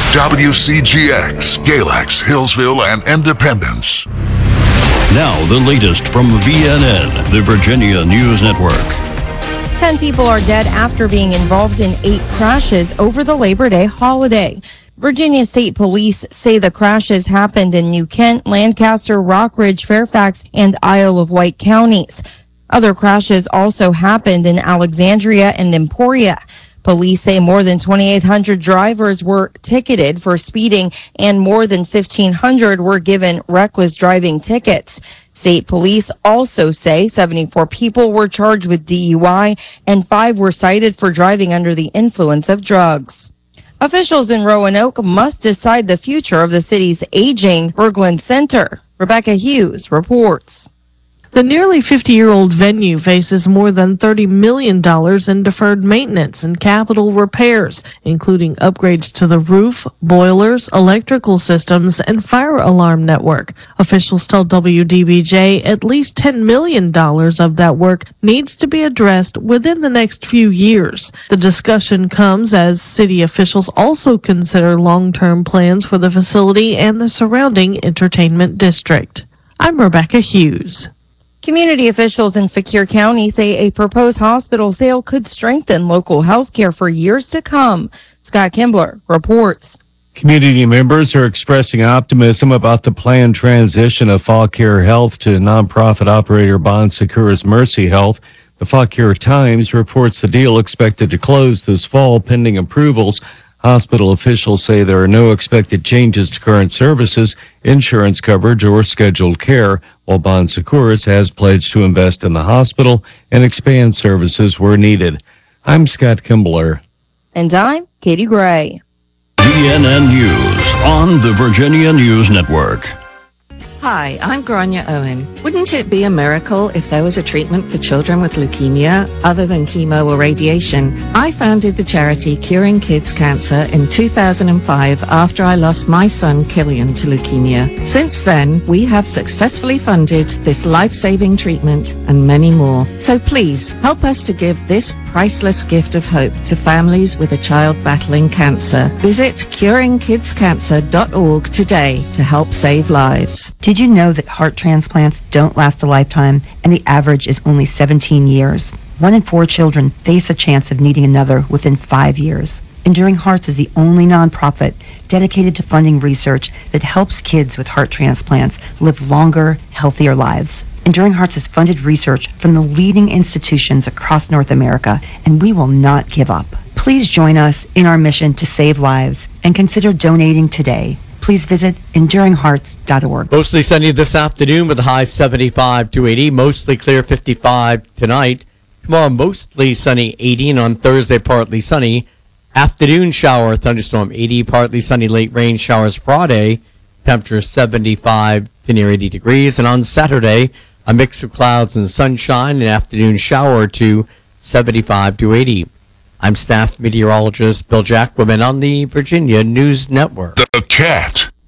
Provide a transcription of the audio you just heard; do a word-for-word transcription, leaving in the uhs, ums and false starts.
W C G X, Galax, Hillsville, and Independence. Now the latest from V N N, the Virginia News Network. Ten people are dead after being involved in eight crashes over the Labor Day holiday. Virginia State Police say the crashes happened in New Kent, Lancaster, Rockridge, Fairfax, and Isle of Wight counties. Other crashes also happened in Alexandria and Emporia. Police say more than twenty-eight hundred drivers were ticketed for speeding and more than fifteen hundred were given reckless driving tickets. State police also say seventy-four people were charged with D U I and five were cited for driving under the influence of drugs. Officials in Roanoke must decide the future of the city's aging Berglund Center. Rebecca Hughes reports. The nearly fifty-year-old venue faces more than thirty million dollars in deferred maintenance and capital repairs, including upgrades to the roof, boilers, electrical systems, and fire alarm network. Officials tell W D B J at least ten million dollars of that work needs to be addressed within the next few years. The discussion comes as city officials also consider long-term plans for the facility and the surrounding entertainment district. I'm Rebecca Hughes. Community officials in Fauquier County say a proposed hospital sale could strengthen local health care for years to come. Scott Kimbler reports. Community members are expressing optimism about the planned transition of Fauquier Health to nonprofit operator Bon Secours Mercy Health. The Fauquier Times reports the deal expected to close this fall pending approvals. Hospital officials say there are no expected changes to current services, insurance coverage, or scheduled care, while Bon Secours has pledged to invest in the hospital and expand services where needed. I'm Scott Kimbler. And I'm Katie Gray. V N N News on the Virginia News Network. Hi, I'm Grania Owen. Wouldn't it be a miracle if there was a treatment for children with leukemia other than chemo or radiation? I founded the charity Curing Kids Cancer in two thousand five after I lost my son Killian to leukemia. Since then, we have successfully funded this life-saving treatment and many more. So please, help us to give this priceless gift of hope to families with a child battling cancer. Visit curing kids cancer dot org today to help save lives. Did you know that heart transplants don't last a lifetime and the average is only seventeen years? One in four children face a chance of needing another within five years. Enduring Hearts is the only nonprofit dedicated to funding research that helps kids with heart transplants live longer, healthier lives. Enduring Hearts has funded research from the leading institutions across North America, and we will not give up. Please join us in our mission to save lives and consider donating today. Please visit enduring hearts dot org. Mostly sunny this afternoon with a high seventy-five to eighty. Mostly clear fifty-five tonight. Tomorrow mostly sunny eighty, and on Thursday partly sunny. Afternoon shower, thunderstorm eighty, partly sunny, late rain showers Friday. Temperature seventy-five to near eighty degrees. And on Saturday, a mix of clouds and sunshine, an afternoon shower or two, seventy-five to eighty. I'm staff meteorologist Bill Jacquemin on the Virginia News Network. The Cat.